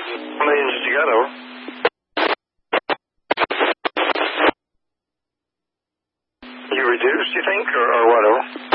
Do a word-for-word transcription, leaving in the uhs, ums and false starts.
How many engines you got, over? You reduced, you think, or, or what, over?